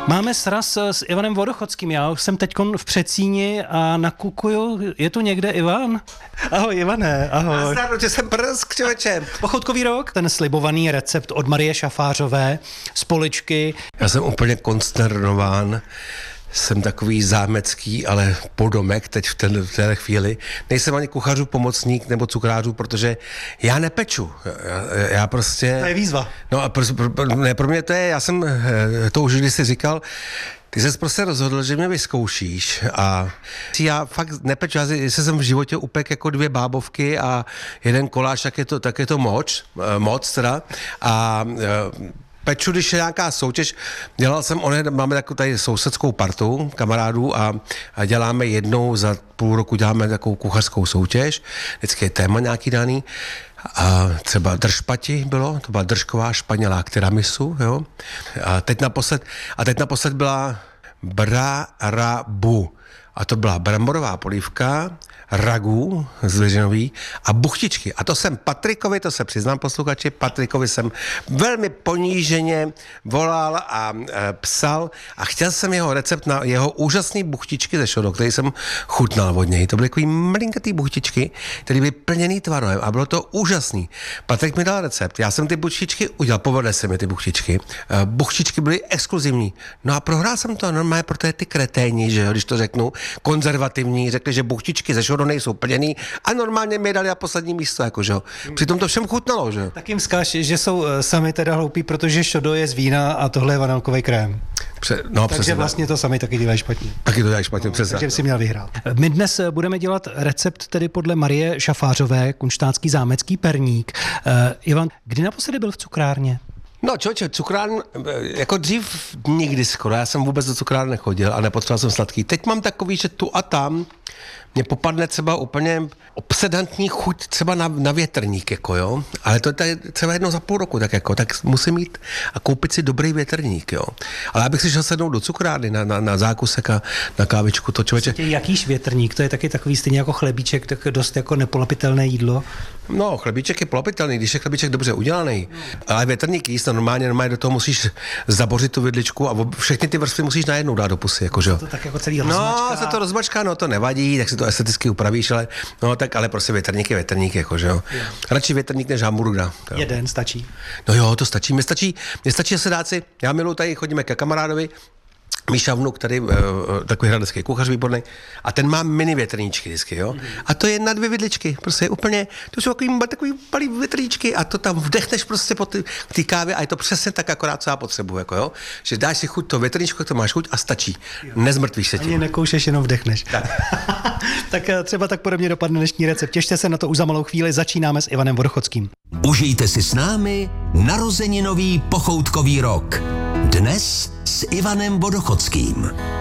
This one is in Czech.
Máme sraz s Ivanem Vodochodským. Já jsem teďkon v Přecíni a nakukuju. Je tu někde Ivan? Ahoj Ivane, ahoj. Nazdar, že jsem prsk, člověče. Pochoutkový rok, ten slibovaný recept od Marie Šafářové z Poličky. Já jsem úplně konsternován. Jsem takový zámecký, ale podomek teď v téhle chvíli. Nejsem ani kuchařů pomocník nebo cukrářů, protože já nepeču. Já prostě... To je výzva. No a pro mě to je, já jsem to už kdysi říkal, ty jsi prostě rozhodl, že mě vyzkoušíš a já fakt nepeču, jestli jsem v životě upek jako 2 bábovky a 1 koláč, tak je to moc teda a peču, když je nějaká soutěž. Dělal jsem, máme takovou tady sousedskou partu kamarádů a děláme jednou za půl roku děláme takovou kuchařskou soutěž. Vždycky je téma nějaký daný. A třeba držpati bylo, to byla držková španělák tiramisu, jo. A teď naposled byla brarabu. A to byla bramborová polívka, ragu z Ližinový a buchtičky. A to jsem Patrikovi, to se přiznám posluchači, Patrikovi jsem velmi poníženě volal a psal a chtěl jsem jeho recept na jeho úžasný buchtičky ze šodo, který jsem chutnal od něj. To byly takový malinkatý buchtičky, které byly plněný tvarem a bylo to úžasný. Patrik mi dal recept, já jsem ty buchtičky udělal, povedly se mi ty buchtičky. Buchtičky byly exkluzivní. No a prohrál jsem to normálně, protože ty kreténi, že jo, když to řeknu, konzervativní, řekli, že buchtičky ze šodo nejsou plněný a normálně mi dali na poslední místo, jako, že jo. Přitom to všem chutnalo, že jo. Tak jim vzkáž, že jsou sami teda hloupí, protože šodo je z vína a tohle je vanilkový krém. Takže vlastně to sami taky dělají špatně. Taky to dělají špatně, přesně. Takže si měl vyhrát. My dnes budeme dělat recept tedy podle Marie Šafářové, kunštátský zámecký perník. Ivan, kdy naposledy byl v cukrárně? No člověče, cukrárny, jako dřív nikdy skoro, já jsem vůbec do cukrárny nechodil a nepotřeboval jsem sladký. Teď mám takový, že tu a tam mě popadne třeba úplně obsedantní chuť třeba na větrník, jako jo, ale to je třeba jednou za půl roku, tak musím jít a koupit si dobrý větrník, jo. Ale abych si šel sednout do cukrárny na zákusek a na kávičku, to člověče. Jakýž větrník? To je taky takový stejně jako chlebíček, tak dost jako nepolapitelné jídlo. No, chlebíček je polapitelný, když je chlebíček dobře udělaný. Ale větrník jíst, normálně do toho musíš zabořit tu vidličku a všechny ty vrstvy musíš najednou dát do pusy, jakože. To tak jako celý rozmačká. No, se to rozmačká, no to nevadí, tak si to esteticky upravíš, ale no tak, ale prostě větrník je větrník, jakože jo. Radši větrník než hamburger. Jeden stačí. No jo, to stačí. Mně stačí sedáci. Já miluji tady, chodíme ke kamarádovi, Míša Vnuk, tady takový hradecký kuchař výborný, a ten má mini větrníčky vždycky, jo. A to je na 2 vidličky, prostě úplně, to jsou takový malý větrníčky a to tam vdechneš prostě po té kávě a je to přesně tak akorát, co já potřebuji, jako jo. Že dáš si chuť to větrníčko, to máš chuť a stačí. Nezmrtvíš se tím. Ani nekoušeš, jenom vdechneš. Tak třeba tak podobně dopadne dnešní recept. Těšte se na to už za malou chvíli, začínáme s Ivanem Vodochodským. Užijte si s námi narozeninový pochoutkový rok. Dnes s Ivanem Vodochodským.